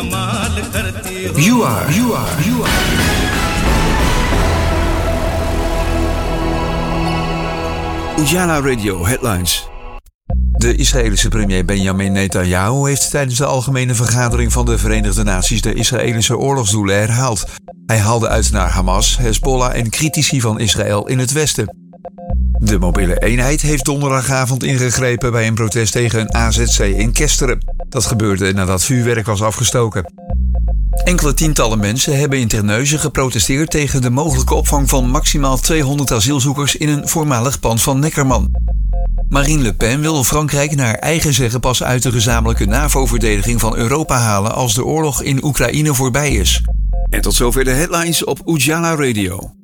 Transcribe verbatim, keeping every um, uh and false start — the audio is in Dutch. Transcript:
You are, you are, you are. Ujala Radio Headlines. De Israëlische premier Benjamin Netanyahu heeft tijdens de algemene vergadering van de Verenigde Naties de Israëlische oorlogsdoelen herhaald. Hij haalde uit naar Hamas, Hezbollah en critici van Israël in het westen. De mobiele eenheid heeft donderdagavond ingegrepen bij een protest tegen een A Z C in Kesteren. Dat gebeurde nadat vuurwerk was afgestoken. Enkele tientallen mensen hebben in Terneuzen geprotesteerd tegen de mogelijke opvang van maximaal tweehonderd asielzoekers in een voormalig pand van Neckermann. Marine Le Pen wil Frankrijk naar eigen zeggen pas uit de gezamenlijke NAVO-verdediging van Europa halen als de oorlog in Oekraïne voorbij is. En tot zover de headlines op Ujala Radio.